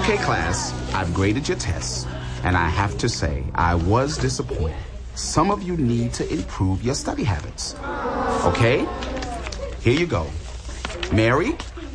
Okay, class, I've graded your tests, and I have to say, I was disappointed. Some of you need to improve your study habits. Okay? Here you go. Mary?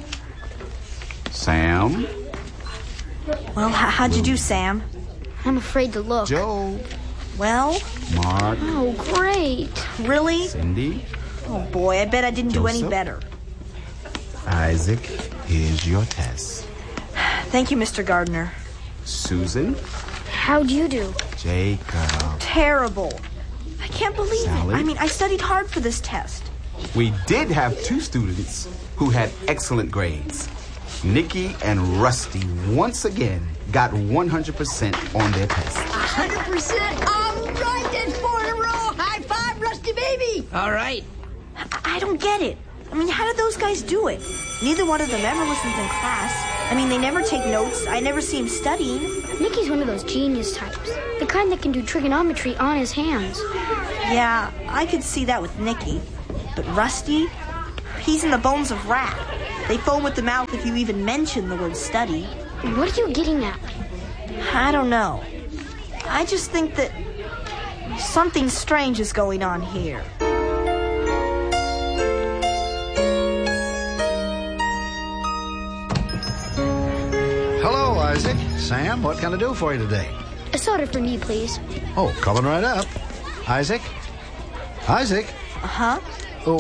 Sam? Well, how'd you do, Sam? I'm afraid to look. Joe? Well? Mark? Oh, great. Really? Cindy? Oh, boy, I bet I didn't do any Joseph? better. Isaac, here's your test. Thank you, Mr. Gardner. Susan? How'd you do? Jacob? Terrible. I can't believe Sally? it. I mean, I studied hard for this test. We did have 2 students who had excellent grades. Nikki and Rusty once again got 100% on their test. 100%? All right, that's 4 in a row. High five, Rusty baby. All right. I don't get it. I mean, how did those guys do it? Neither one of them ever listens in class. I mean, they never take notes. I never see him studying. Nicky's one of those genius types. The kind that can do trigonometry on his hands. Yeah, I could see that with Nicky. But Rusty, he's in the bones of rat. They foam at the mouth if you even mention the word study. What are you getting at? I don't know. I just think that something strange is going on here. Hello, Isaac. Sam, what can I do for you today? A soda for me, please. Oh, coming right up. Isaac? Isaac? Uh-huh.